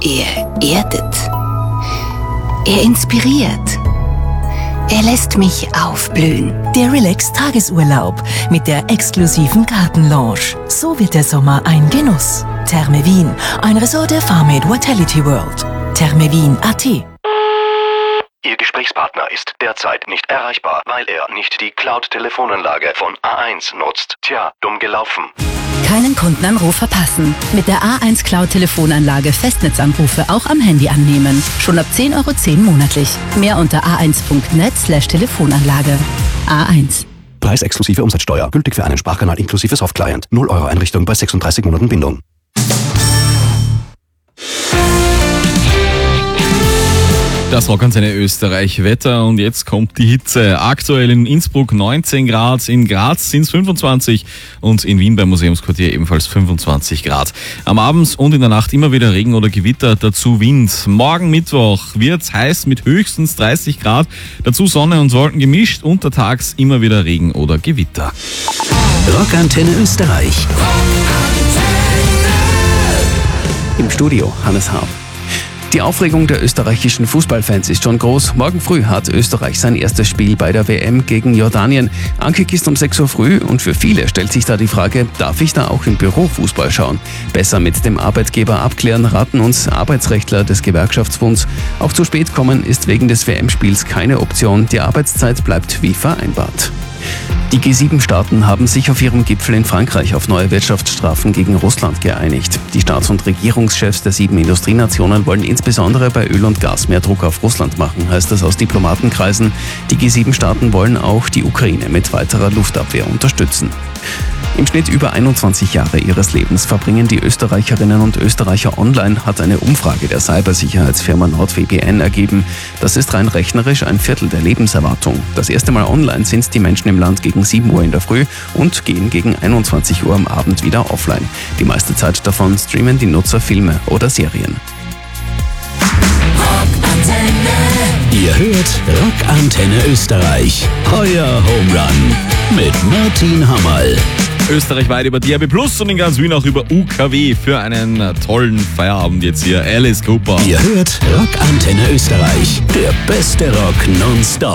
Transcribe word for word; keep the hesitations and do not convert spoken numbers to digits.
Er erdet. Er inspiriert. Er lässt mich aufblühen. Der Relax-Tagesurlaub mit der exklusiven Gartenlounge. So wird der Sommer ein Genuss. Therme Wien, ein Resort der Farmade Vitality World. Therme Wien Punkt a t. Ihr Gesprächspartner ist derzeit nicht erreichbar, weil er nicht die Cloud-Telefonanlage von A eins nutzt. Tja, dumm gelaufen. Keinen Kundenanruf verpassen. Mit der A eins Cloud-Telefonanlage Festnetzanrufe auch am Handy annehmen. Schon ab zehn Euro zehn monatlich. Mehr unter a eins punkt net slash Telefonanlage. A eins. Preis exklusive Umsatzsteuer. Gültig für einen Sprachkanal inklusive Softclient. null Euro Einrichtung bei sechsunddreißig Monaten Bindung. Das Rockantenne Österreich Wetter und jetzt kommt die Hitze. Aktuell in Innsbruck neunzehn Grad, in Graz sind es fünfundzwanzig und in Wien beim Museumsquartier ebenfalls fünfundzwanzig Grad. Am Abend und in der Nacht immer wieder Regen oder Gewitter, dazu Wind. Morgen Mittwoch wird's heiß mit höchstens dreißig Grad, dazu Sonne und Wolken gemischt, untertags immer wieder Regen oder Gewitter. Rockantenne Österreich. Im Studio Hannes Harp. Die Aufregung der österreichischen Fußballfans ist schon groß. Morgen früh hat Österreich sein erstes Spiel bei der W M gegen Jordanien. Ankick ist um sechs Uhr früh und für viele stellt sich da die Frage, darf ich da auch im Büro Fußball schauen? Besser mit dem Arbeitgeber abklären, raten uns Arbeitsrechtler des Gewerkschaftsbunds. Auch zu spät kommen ist wegen des W M-Spiels keine Option. Die Arbeitszeit bleibt wie vereinbart. Die G sieben Staaten haben sich auf ihrem Gipfel in Frankreich auf neue Wirtschaftsstrafen gegen Russland geeinigt. Die Staats- und Regierungschefs der sieben Industrienationen wollen insbesondere bei Öl und Gas mehr Druck auf Russland machen, heißt es aus Diplomatenkreisen. Die G sieben Staaten wollen auch die Ukraine mit weiterer Luftabwehr unterstützen. Im Schnitt über einundzwanzig Jahre ihres Lebens verbringen die Österreicherinnen und Österreicher online, hat eine Umfrage der Cybersicherheitsfirma NordVPN ergeben. Das ist rein rechnerisch ein Viertel der Lebenserwartung. Das erste Mal online sind die Menschen im Land gegen sieben Uhr in der Früh und gehen gegen einundzwanzig Uhr am Abend wieder offline. Die meiste Zeit davon streamen die Nutzer Filme oder Serien. Ihr hört Rockantenne Österreich. Euer Home Run mit Martin Hammerl. Österreichweit über D A B Plus und in ganz Wien auch über U K W für einen tollen Feierabend jetzt hier. Alice Cooper. Ihr hört Rockantenne Österreich. Der beste Rock nonstop.